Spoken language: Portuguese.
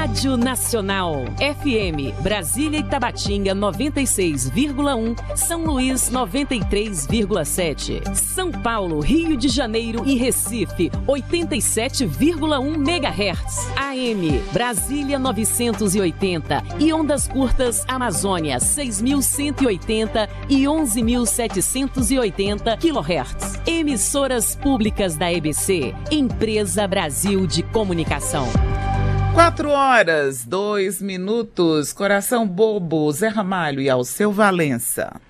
Rádio Nacional, FM, Brasília e Tabatinga 96,1, São Luís 93,7, São Paulo, Rio de Janeiro e Recife 87,1 MHz, AM, Brasília 980 e ondas curtas Amazônia 6.180 e 11.780 kHz. Emissoras públicas da EBC, Empresa Brasil de Comunicação. 4 horas, 2 minutos. Coração bobo, Zé Ramalho e Alceu Valença.